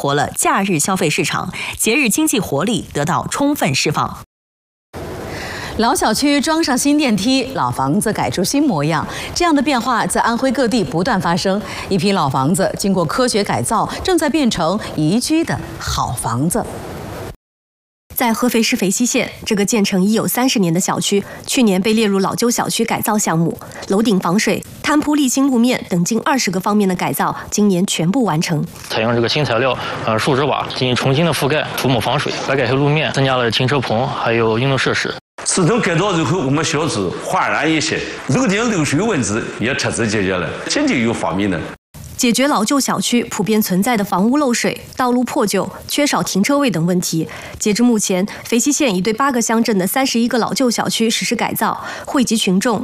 活了假日消费市场，节日经济活力得到充分释放。 老小区装上新电梯，老房子改出新模样，这样的变化在安徽各地不断发生。一批老房子经过科学改造，正在变成宜居的好房子。 在合肥市肥西县，这个建成已有30年的小区，去年被列入老旧小区改造项目，楼顶防水、摊铺沥青路面等近20个方面的改造，今年全部完成。 采用这个新材料，树脂瓦进行重新的覆盖，涂抹防水，改改路面，增加了停车棚，还有运动设施。 自从改造之后，我们小区焕然一新，楼顶漏水问题也彻底解决了，经济有方面的。 解决老旧小区普遍存在的房屋漏水、道路破旧、缺少停车位等问题。截至目前，肥西县已对8个乡镇的31个老旧小区实施改造，惠及群众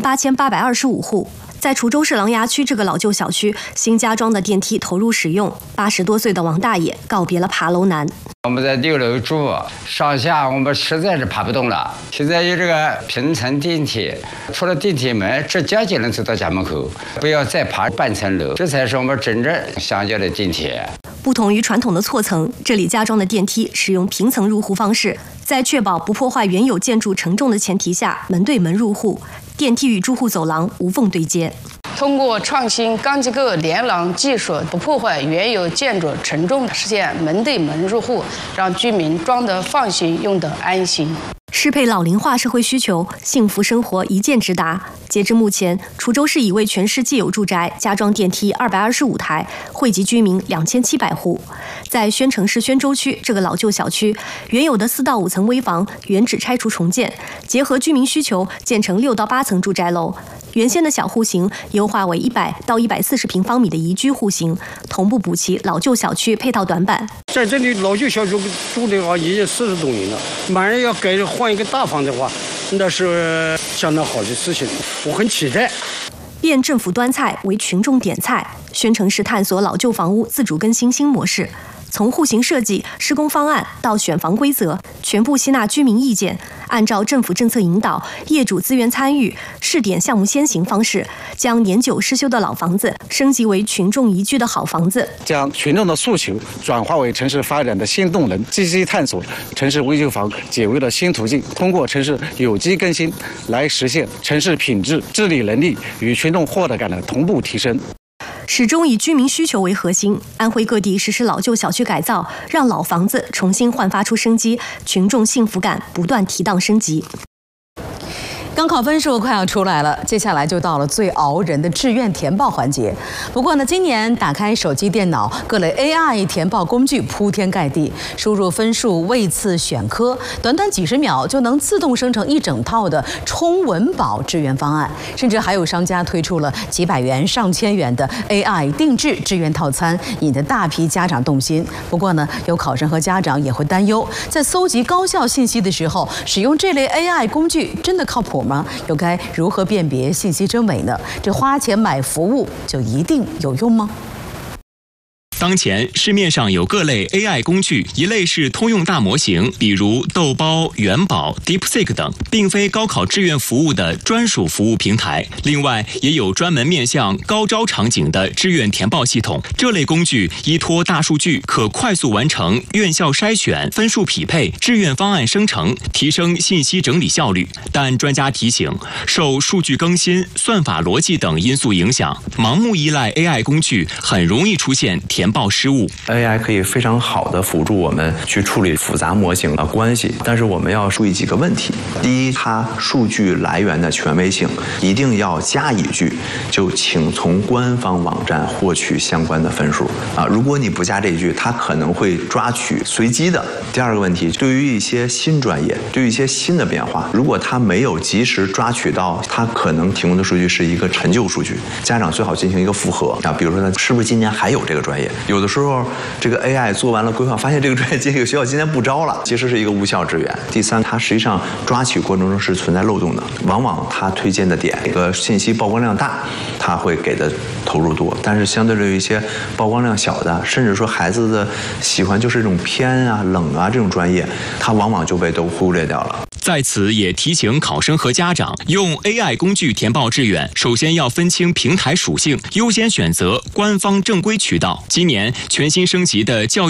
28825户。在滁州市琅琊区这个老旧小区，新加装的电梯投入使用，80多岁的王大爷告别了爬楼难。 我们在6楼住，上下我们实在是爬不动了。现在有这个平层电梯，出了电梯门，直接就能走到家门口，不要再爬半层楼，这才是我们真正想要的电梯。 不同于传统的错层，这里加装的电梯使用平层入户方式，在确保不破坏原有建筑承重的前提下，门对门入户，电梯与住户走廊无缝对接。 通过创新钢结构连廊技术，不破坏原有建筑承重，实现门对门入户，让居民装得放心，用得安心。 适配老龄化社会需求，幸福生活一键直达。截至目前，滁州市已为全市既有住宅加装电梯225台，惠及居民2700户。在宣城市宣州区这个老旧小区，原有的4到5层危房原址拆除重建，结合居民需求建成6到8层住宅楼。原先的小户型优化为100到140平方米的宜居户型，同步补齐老旧小区配套短板。 在这里老旧小区住的话，已经40多年了，马上要换一个大房的话，那是相当好的事情，我很期待。 变政府端菜为群众点菜，宣城市探索老旧房屋自主更新新模式。从户型设计、施工方案到选房规则，全部吸纳居民意见，按照政府政策引导、业主自愿参与、试点项目先行方式，将年久失修的老房子升级为群众宜居的好房子， 将群众的诉求转化为城市发展的新动能，积极探索城市危旧房解围的新途径，通过城市有机更新来实现城市品质、治理能力与群众获得感的同步提升。 始终以居民需求为核心，安徽各地实施老旧小区改造，让老房子重新焕发出生机，群众幸福感不断提档升级。 高考分数快要出来了，接下来就到了最熬人的志愿填报环节。不过呢，今年打开手机、电脑，各类 AI 填报工具铺天盖地，输入分数、位次、选科，短短几10秒就能自动生成一整套的冲文保志愿方案，甚至还有商家推出了几百元、上千元的 AI 定制志愿套餐，引得大批家长动心。不过呢，有考生和家长也会担忧，在搜集高校信息的时候，使用这类 AI 工具真的靠谱吗？又该如何辨别信息真伪呢？这花钱买服务就一定有用吗？ 当前市面上有各类 AI 工具，一类是通用大模型，比如豆包、元宝、DeepSeek 等，并非高考志愿服务的专属服务平台。另外，也有专门面向高招场景的志愿填报系统。这类工具依托大数据，可快速完成院校筛选、分数匹配、志愿方案生成，提升信息整理效率。但专家提醒，受数据更新、算法逻辑等因素影响，盲目依赖 AI 工具，很容易出现填报失误。 AI 可以非常好的辅助我们去处理复杂模型的关系，但是我们要注意几个问题。第一，它数据来源的权威性一定要加一句，就请从官方网站获取相关的分数啊。如果你不加这一句，它可能会抓取随机的。第二个问题，对于一些新专业，对于一些新的变化，如果它没有及时抓取到，它可能提供的数据是一个陈旧数据，家长最好进行一个复核啊。比如说呢，是不是今年还有这个专业？有的时候这个 AI 做完了规划，发现这个专业这个学校今年不招了，其实是一个无效志愿。第三，它实际上抓取过程中是存在漏洞的，往往它推荐的点，这个信息曝光量大，它会给的投入多，但是相对于一些曝光量小的，甚至说孩子的喜欢就是这种偏啊、冷啊这种专业，它往往就被都忽略掉了。 在此也提醒考生和家长，用 AI 工具填报志愿，首先要分清平台属性，优先选择官方正规渠道。今年全新升级的教育